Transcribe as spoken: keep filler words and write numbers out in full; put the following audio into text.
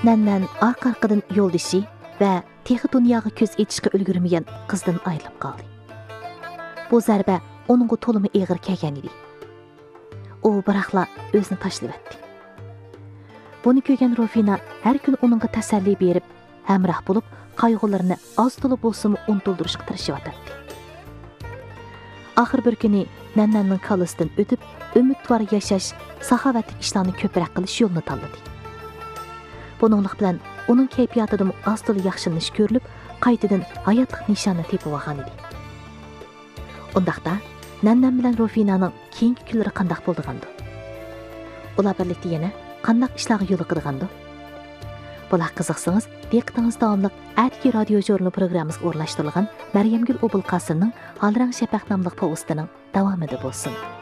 Nannan arqa-arqadan yo'ldishi va texi dunyoga ko'z etishga ulgurmagan qizdan ayrilib qoldi. Bu zarba onunga to'limi eg'ir kelgan edi. U biroqla o'zini tashlab etdi. Buni ko'rgan Rufina har kun uningga tasalli berib, hamroh bo'lib, qayg'ularini oz to'la bo'lsa-mu unutildirishga tirishyapti. Oxir bir kuni Nannanning kalisidan o'tib, umidvor yashash, saxovatli ishlarni ko'proq qilish yo'lini tanladi. Buninglik bilan uning kayfiyatida oz to'la yaxshilanish ko'rilib, qaytadan hayotlik nishoni tepib olgan edi. Undaqda Nannan bilan Rufinaning keyingi kunlari qanday bo'ldi? Ular birlikda yana qanday ishlarga yo'l qo'ygandi? Bular qiziqsangiz, diqqatingiz davomliq Atki radio jurnali programmasiga o'rnashtirilgan Maryamgul Obulqasirning Halrang Shafaq nomli povestining davomida bo'lsin.